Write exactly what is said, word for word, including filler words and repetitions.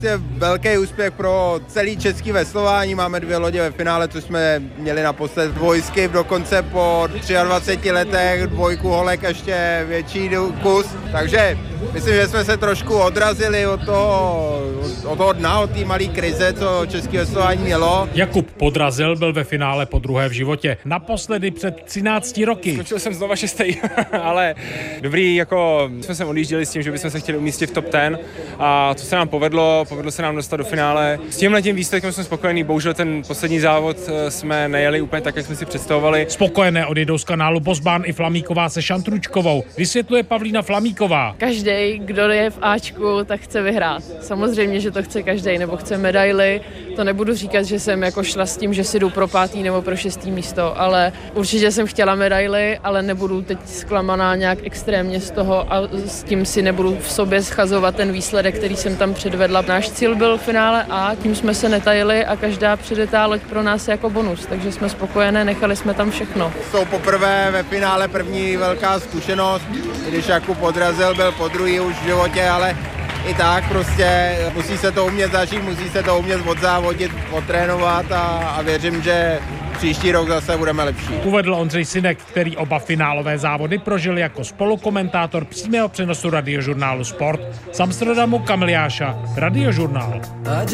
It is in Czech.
Je velký úspěch pro celý český veslování, máme dvě lodě ve finále, což jsme měli naposled dvojsky, dokonce po dvaceti třech letech dvojku holek ještě větší kus, takže myslím, že jsme se trošku odrazili od toho, od toho dna, od té malé krize, co české veslování mělo. Jakub Podrazil byl ve finále po druhé v životě, naposledy před třinácti roky. Skončil jsem znova šestý, ale dobrý, jako jsme se odjížděli s tím, že bychom se chtěli umístit v top deset a to se nám povedlo, povedlo se nám dostat do finále. S tímhletím výsledkem jsme spokojení, bohužel ten poslední závod jsme nejeli úplně tak, jak jsme si představovali. Spokojené odjedou z kanálu Bosbán i Flamíková se Šantručkovou, vysvětluje Pavlína Flamíková. Každý, kdo je v Ačku, tak chce vyhrát. Samozřejmě, že to chce každý, nebo chce medaily. To nebudu říkat, že jsem jako šla s tím, že si jdu pro pátý nebo pro šestý místo, ale určitě jsem chtěla medaily, ale nebudu teď zklamaná nějak extrémně z toho a s tím si nebudu v sobě schazovat ten výsledek, který jsem tam předvedla. Náš cíl byl v finále A, tím jsme se netajili a každá předetá loď pro nás je jako bonus, takže jsme spokojené, nechali jsme tam všechno. Jsou poprvé ve finále první velká zkušenost, když Jakub Podrazil byl po druhý už v životě, ale i tak prostě musí se to umět zažít, musí se to umět odzávodit, odtrénovat a, a věřím, že příští rok zase budeme lepší. Uvedl Ondřej Synek, který oba finálové závody prožil jako spolukomentátor přímého přenosu radiožurnálu Sport. Z Amsterdamu Kamil Jáša, Radiožurnál.